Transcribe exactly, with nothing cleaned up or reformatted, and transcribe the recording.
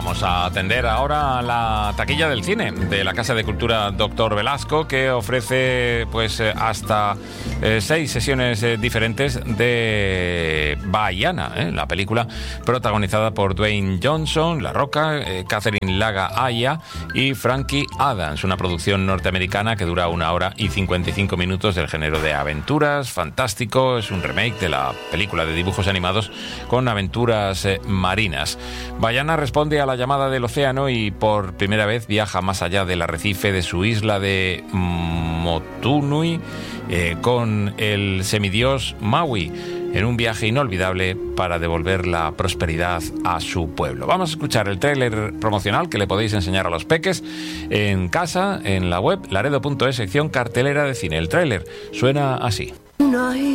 vamos a atender ahora a la taquilla del cine de la Casa de Cultura Doctor Velasco, que ofrece pues hasta eh, seis sesiones eh, diferentes de Baiana, eh, la película protagonizada por Dwayne Johnson, La Roca, eh, Catherine Laga Aya y Frankie Adams, una producción norteamericana que dura una hora y cincuenta y cinco minutos, del género de aventuras, fantástico. Es un remake de la película de dibujos animados con aventuras eh, marinas. Baiana responde a la llamada del océano y por primera vez viaja más allá del arrecife de su isla de Motunui eh, con el semidios Maui, en un viaje inolvidable para devolver la prosperidad a su pueblo. Vamos a escuchar el tráiler promocional que le podéis enseñar a los peques en casa, en la web laredo punto es, sección cartelera de cine. El tráiler suena así.